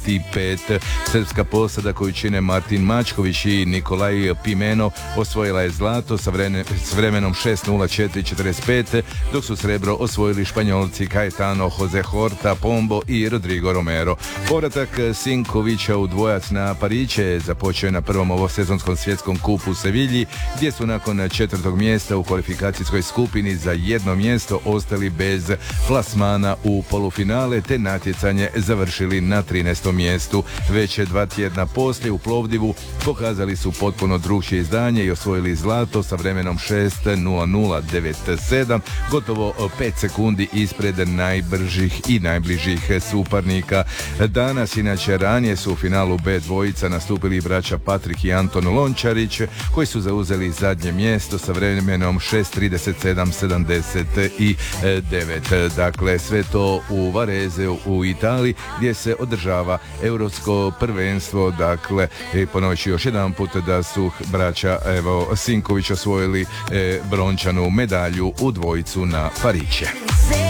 5. Srpska posada koju čine Martin Mačković i Nikolaj Pimeno osvojila je zlato s vremenom 6:04:45, dok su srebro osvojili Španjolci Caetano Jose Horta Pombo i Rodrigo Romero. Povratak Sinkovića u dvojac na Pariće započeo je na prvom ovosezonskom svjetskom kupu u Sevilji, gdje su nakon 4. mjesta u kvalifikacijskoj skupini za jedno mjesto ostali bez plasmana u polufinale, te natjecanje završili na 13. mjestu. Već 2 tjedna poslije u Plovdivu pokazali su potpuno drukčije izdanje i osvojili zlato sa vremenom 6:00:97, gotovo 5 sekundi ispred najbržih i najbližih suparnika. Danas, inače ranije, su u finalu B dvojica nastupili braća Patrik i Anton Lončarić, koji su zauzeli zadnje mjesto sa vremenom 6:37:79. Dakle, sve to u Varezeu u Italiji, gdje se održava europsko prvenstvo. Dakle, ponovit ću još jedan put da su braća Sinković osvojili brončanu medalju u dvojicu na Pariće.